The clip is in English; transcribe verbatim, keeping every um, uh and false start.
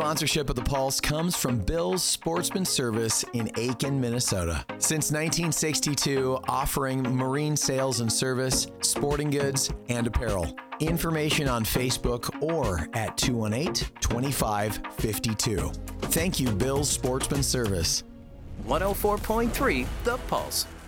sponsorship of The Pulse comes from Bill's Sportsman Service in Aiken, Minnesota. Since nineteen sixty-two, offering marine sales and service, sporting goods, and apparel. Information on Facebook or at two one eight, two five five two. Thank you, Bill's Sportsman Service. one oh four point three The Pulse.